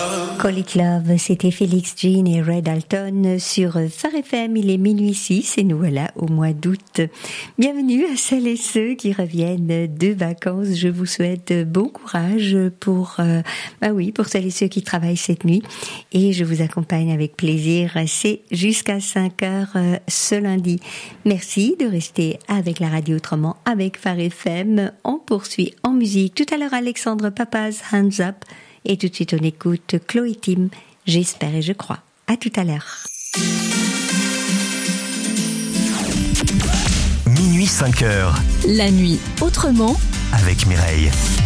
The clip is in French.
Call It Love, c'était Félix Jean et Red Alton sur Phare FM. Il est minuit 6 et nous voilà au mois d'août. Bienvenue à celles et ceux qui reviennent de vacances. Je vous souhaite bon courage pour celles et ceux qui travaillent cette nuit. Et je vous accompagne avec plaisir. C'est jusqu'à 5h ce lundi. Merci de rester avec la radio autrement, avec Phare FM. On poursuit en musique. Tout à l'heure, Alexandre Papaz, Hands Up. Et tout de suite, on écoute Chloé Tim, J'espère et je crois. À tout à l'heure. Minuit 5h. La nuit autrement. Avec Mireille.